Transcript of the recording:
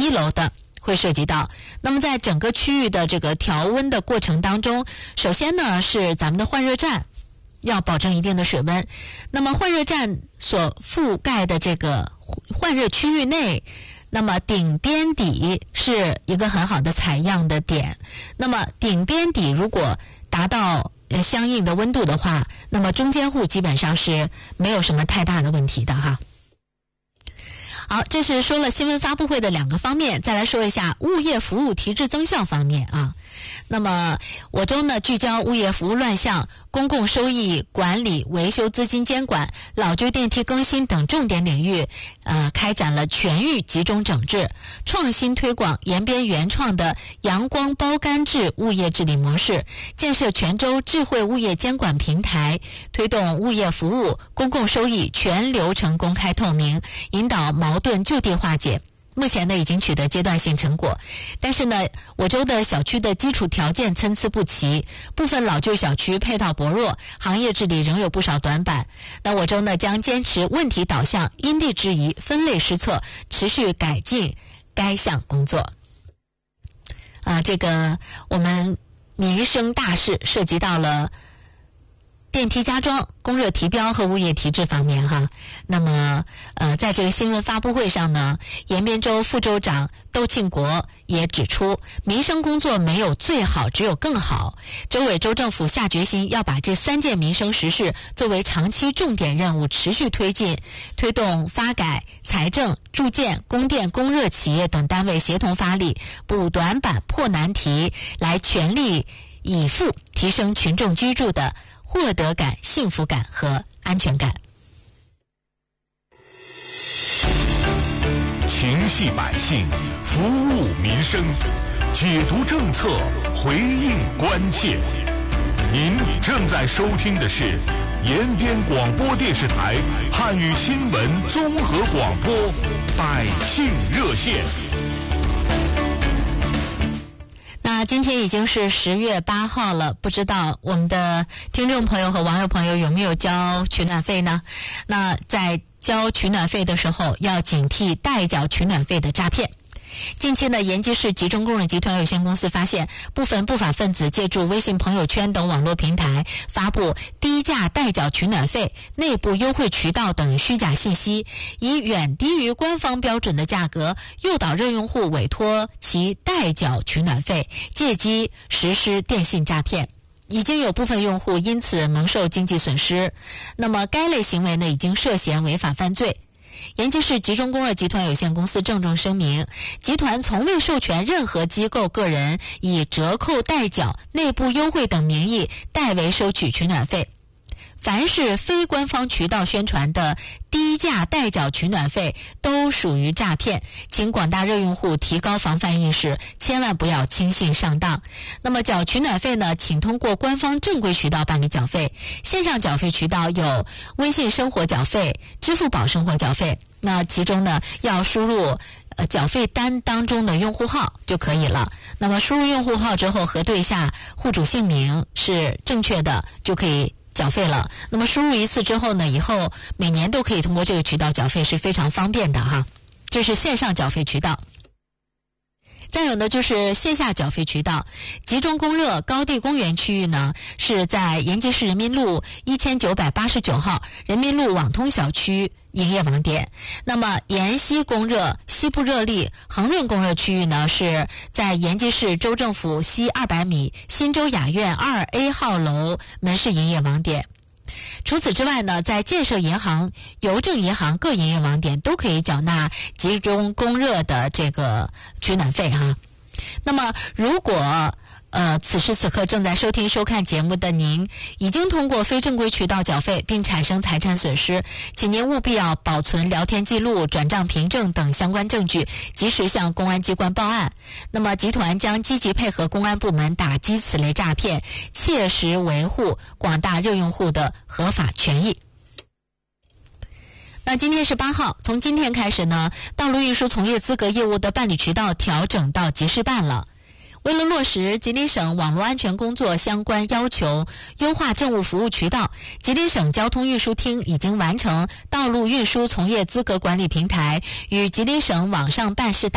1楼的会涉及到。那么在整个区域的这个调温的过程当中，首先呢是咱们的换热站要保证一定的水温。那么换热站所覆盖的这个换热区域内，那么顶边底是一个很好的采样的点。那么顶边底如果达到相应的温度的话，那么中间户基本上是没有什么太大的问题的哈。好，这是说了新闻发布会的2个方面，再来说一下物业服务提质增效方面啊。那么我州呢聚焦物业服务乱象、公共收益管理、维修资金监管、老旧电梯更新等重点领域，开展了全域集中整治，创新推广延边原创的阳光包干制物业治理模式，建设全州智慧物业监管平台，推动物业服务、公共收益全流程公开透明，引导矛盾就地化解。目前呢已经取得阶段性成果，但是呢我州的小区的基础条件参差不齐，部分老旧小区配套薄弱，行业治理仍有不少短板。那我州呢将坚持问题导向、因地制宜、分类施策，持续改进该项工作。这个我们民生大事涉及到了电梯加装、供热提标和物业提质方面哈。那么在这个新闻发布会上呢，延边州副州长窦庆国也指出，民生工作没有最好，只有更好。州委州政府下决心要把这3件民生实事作为长期重点任务持续推进，推动发改、财政、住建、供电、供热企业等单位协同发力，补短板、破难题，来全力以赴提升群众居住的获得感、幸福感和安全感。 情系百姓，服务民生，解读政策，回应关切。您正在收听的是延边广播电视台汉语新闻综合广播百姓热线。 那今天已经是10月8号了，不知道我们的听众朋友和网友朋友有没有交取暖费呢？那在交取暖费的时候要警惕代缴取暖费的诈骗。近期呢，延吉市集中供热集团有限公司发现，部分不法分子借助微信朋友圈等网络平台，发布低价代缴取暖费、内部优惠渠道等虚假信息，以远低于官方标准的价格诱导热用户委托其代缴取暖费，借机实施电信诈骗。已经有部分用户因此蒙受经济损失，那么该类行为呢，已经涉嫌违法犯罪。延吉市集中供热集团有限公司郑重声明，集团从未授权任何机构、个人以折扣代缴、内部优惠等名义代为收取取暖费。凡是非官方渠道宣传的低价代缴取暖费都属于诈骗，请广大热用户提高防范意识，千万不要轻信上当。那么缴取暖费呢，请通过官方正规渠道办理缴费，线上缴费渠道有微信生活缴费、支付宝生活缴费，那其中呢要输入缴费单当中的用户号就可以了。那么输入用户号之后，核对一下户主姓名是正确的，就可以缴费了。那么输入一次之后呢，以后每年都可以通过这个渠道缴费，是非常方便的哈。这是线上缴费渠道。再有呢，就是线下缴费渠道。集中供热高地公园区域呢，是在延吉市人民路1989号人民路网通小区营业网点。那么延西供热、西部热力、恒润供热区域呢，是在延吉市州政府西200米新州雅苑2A 号楼门市营业网点。除此之外呢，在建设银行、邮政银行各营业网点都可以缴纳集中供热的这个取暖费哈。那么如果此时此刻正在收听收看节目的您已经通过非正规渠道缴费并产生财产损失，请您务必要保存聊天记录、转账凭证等相关证据，及时向公安机关报案。那么集团将积极配合公安部门打击此类诈骗，切实维护广大热用户的合法权益。那今天是8号，从今天开始呢，道路运输从业资格业务的办理渠道调整到集市办了。为了落实吉林省网络安全工作相关要求，优化政务服务渠道，吉林省交通运输厅已经完成道路运输从业资格管理平台与吉林省网上办事